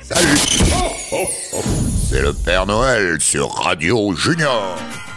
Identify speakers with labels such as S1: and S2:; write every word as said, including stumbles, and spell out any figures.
S1: Salut. C'est le Père Noël sur Radio Junior.